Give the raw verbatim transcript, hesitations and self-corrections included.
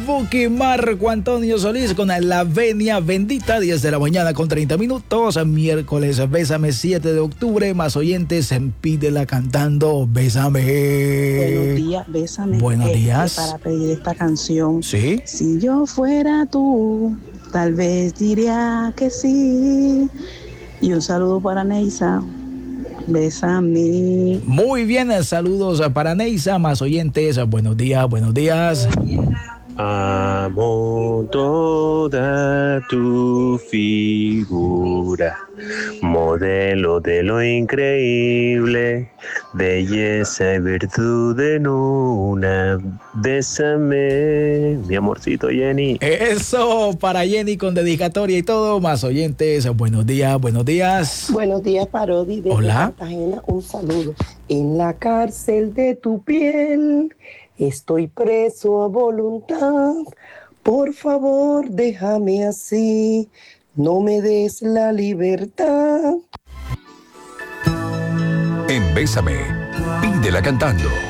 Buki Marco Antonio Solís con la venia bendita, diez de la mañana con treinta minutos, miércoles, bésame, siete de octubre, más oyentes, pídela cantando, bésame. Buenos días, bésame. Buenos este, días. Para pedir esta canción. ¿Sí? Si yo fuera tú, tal vez diría que sí. Y un saludo para Neisa. Bésame. Muy bien, saludos para Neisa, más oyentes, buenos días, buenos días. Amo toda tu figura, modelo de lo increíble, belleza y virtud en una. Bésame, mi amorcito Jenny. Eso, para Jenny con dedicatoria y todo, más oyentes, buenos días, buenos días. Buenos días, Parodi, desde Hola. Cartagena, un saludo. En la cárcel de tu piel estoy preso a voluntad. Por favor, déjame así, no me des la libertad. En Bésame, pídela cantando.